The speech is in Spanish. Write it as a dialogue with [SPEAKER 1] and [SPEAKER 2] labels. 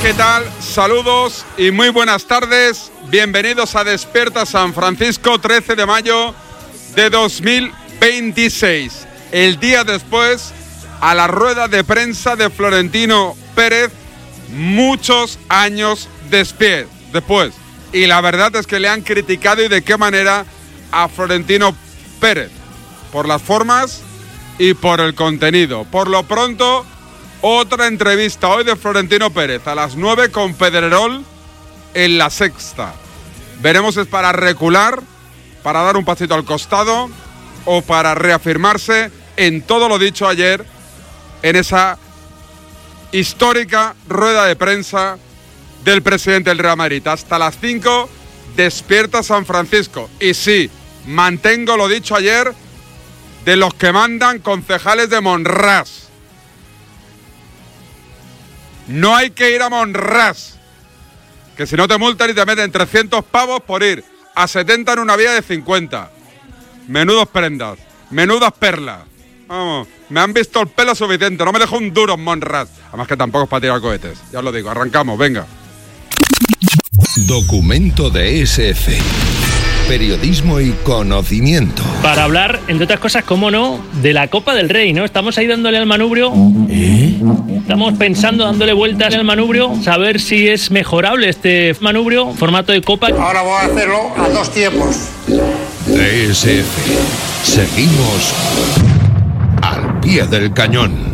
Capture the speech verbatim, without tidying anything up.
[SPEAKER 1] ¿qué tal? Saludos y muy buenas tardes. Bienvenidos a Despierta San Francisco, trece de mayo de dos mil veintiséis. El día después, a la rueda de prensa de Florentino Pérez, muchos años después. después. Y la verdad es que le han criticado, y de qué manera, a Florentino Pérez. Por las formas y por el contenido. Por lo pronto, otra entrevista hoy de Florentino Pérez a las nueve con Pedrerol en La Sexta. Veremos si es para recular, para dar un pasito al costado o para reafirmarse en todo lo dicho ayer en esa histórica rueda de prensa del presidente del Real Madrid. Hasta las cinco, Despierta San Francisco. Y sí, mantengo lo dicho ayer de los que mandan concejales de Monràs. No hay que ir a Monràs, que si no te multan y te meten trescientos pavos por ir a setenta en una vía de cincuenta. Menudos prendas, menudas perlas. Vamos, me han visto el pelo suficiente, no me dejo un duro en Monràs. Además que tampoco es para tirar cohetes, ya os lo digo, arrancamos, venga.
[SPEAKER 2] Documento de E S F. Periodismo y conocimiento.
[SPEAKER 3] Para hablar, entre otras cosas, cómo no, de la Copa del Rey, ¿no? Estamos ahí dándole al manubrio. ¿Eh? Estamos pensando, dándole vueltas al manubrio, saber si es mejorable este manubrio, formato de Copa.
[SPEAKER 4] Ahora voy a hacerlo a dos tiempos.
[SPEAKER 2] E S F. Seguimos al pie del cañón.